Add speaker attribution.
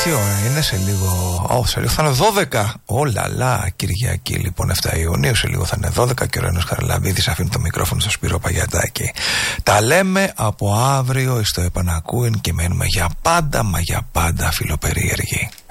Speaker 1: Τι ώρα είναι, σε λίγο θα είναι 12. Όλαλα, Κυριακή λοιπόν 7 Ιουνίου. Σε λίγο θα είναι 12 και ο Ρένος Χαραλαμπίδης αφήνει το μικρόφωνο στο Σπύρο Παγιατάκη. Τα λέμε από αύριο στο επανακούεν και μένουμε για πάντα, μα για πάντα φιλοπερίεργοι.